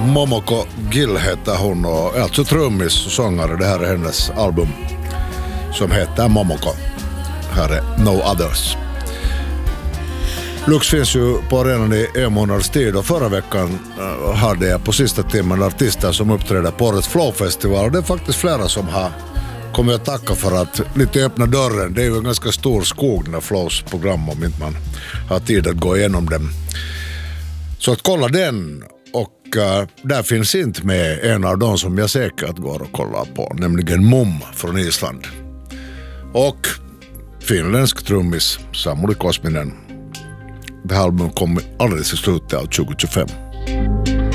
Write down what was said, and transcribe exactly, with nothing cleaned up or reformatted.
Momoko Gill heter hon och är alltså trummis och sångare. Det här är hennes album som heter Momoko. Här är No Others. Lux finns ju på arenan i en månaders tid och förra veckan uh, hade jag på sista timmen artister som uppträder på årets Flow-festival och det är faktiskt flera som har kommit att tacka för att lite öppna dörren. Det är ju en ganska stor skog när Flows program om inte man har tid att gå igenom dem. Så att kolla den och uh, där finns inte med en av dem som jag säkert går och kollar på, nämligen Mum från Island. Och finländsk trummis Samuli Kosminen. Det här albumet kom alldeles i slutet av tjugo tjugofem.